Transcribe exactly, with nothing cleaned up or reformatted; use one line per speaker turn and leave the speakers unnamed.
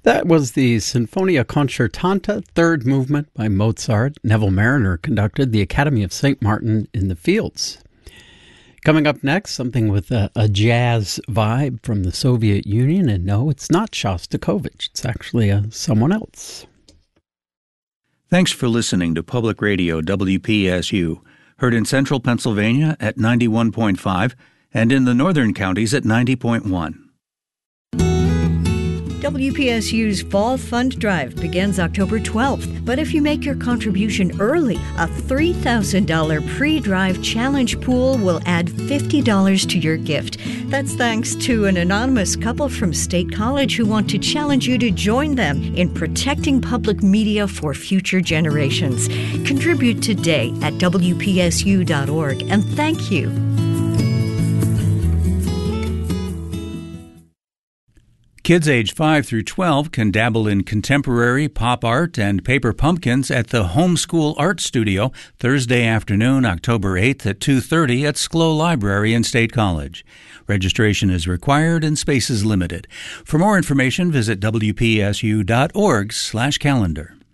That was the Sinfonia Concertante, third movement by Mozart. Neville Marriner conducted the Academy of Saint Martin in the Fields. Coming up next, something with a, a jazz vibe from the Soviet Union. And no, it's not Shostakovich. It's actually uh, someone else.
Thanks for listening to Public Radio W P S U, heard in central Pennsylvania at ninety-one point five and in the northern counties at ninety point one.
W P S U's Fall Fund Drive begins October twelfth, but if you make your contribution early, a three thousand dollars pre-drive challenge pool will add fifty dollars to your gift. That's thanks to an anonymous couple from State College who want to challenge you to join them in protecting public media for future generations. Contribute today at W P S U dot org, and thank you.
Kids age five through twelve can dabble in contemporary pop art and paper pumpkins at the Homeschool Art Studio Thursday afternoon, October eighth at two thirty at Sklo Library in State College. Registration is required and space is limited. For more information, visit W P S U dot org slash calendar.